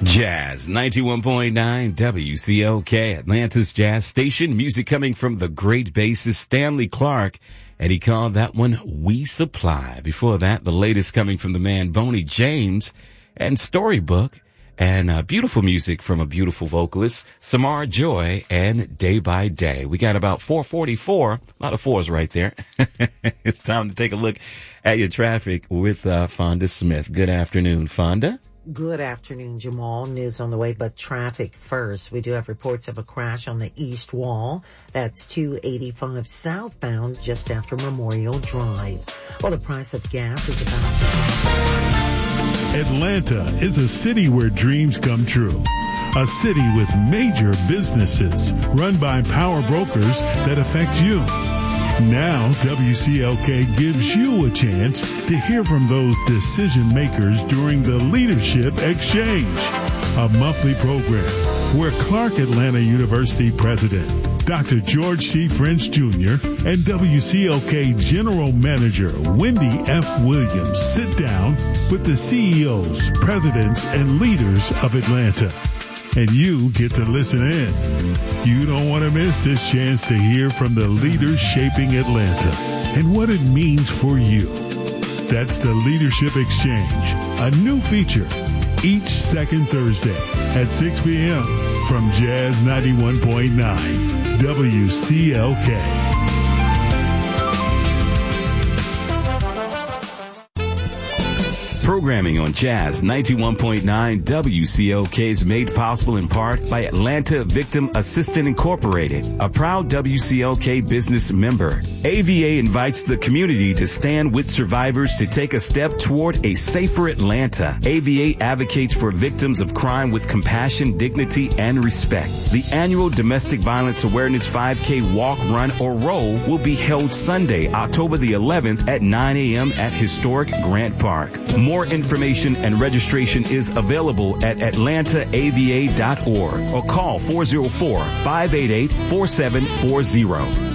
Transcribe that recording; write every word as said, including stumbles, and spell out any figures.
Jazz ninety-one point nine W C O K, Atlanta's jazz station. Music coming from the great bassist Stanley Clarke, and he called that one We Supply. Before that, the latest coming from the man Boney James and Storybook, and uh, beautiful music from a beautiful vocalist, Samara Joy, and Day by Day. We got about four forty-four, a lot of fours right there. It's time to take a look at your traffic with uh, Fonda Smith. Good afternoon, Fonda. Good afternoon, Jamal. News on the way, but traffic first. We do have reports of a crash on the East Wall. That's two eighty-five southbound just after Memorial Drive. Well, the price of gas is about... Atlanta is a city where dreams come true. A city with major businesses run by power brokers that affect you. Now, W C L K gives you a chance to hear from those decision makers during the Leadership Exchange, a monthly program where Clark Atlanta University President Doctor George C. French Junior and W C L K General Manager Wendy F. Williams sit down with the C E Os, presidents, and leaders of Atlanta. And you get to listen in. You don't want to miss this chance to hear from the leaders shaping Atlanta and what it means for you. That's the Leadership Exchange, a new feature each second Thursday at six p.m. from Jazz ninety-one point nine W C L K. Programming on Jazz ninety-one point nine W C O K is made possible in part by Atlanta Victim Assistant Incorporated, a proud W C O K business member. A V A invites the community to stand with survivors to take a step toward a safer Atlanta. A V A advocates for victims of crime with compassion, dignity, and respect. The annual Domestic Violence Awareness five K Walk, Run, or Roll will be held Sunday, October the eleventh at nine a.m. at historic Grant Park. More information and registration is available at atlanta a v a dot org or call four oh four, five eight eight, four seven four zero.